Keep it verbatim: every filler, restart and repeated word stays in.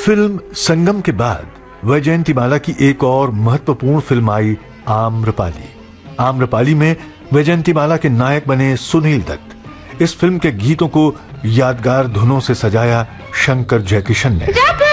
Film संगम के बाद वैजयंतीमाला की एक और महत्वपूर्ण फिल्म आई आम्रपाली। आम्रपाली में वैजयंतीमाला के नायक बने सुनील दत्त। इस फिल्म के गीतों को यादगार धुनों से सजाया शंकर जयकिशन ने।